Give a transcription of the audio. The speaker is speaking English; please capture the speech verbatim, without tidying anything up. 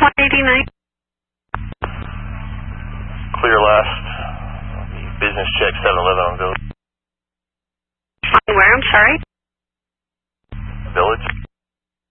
one eighty-nine. Clear last. Business check seven eleven on go. Where, I'm sorry?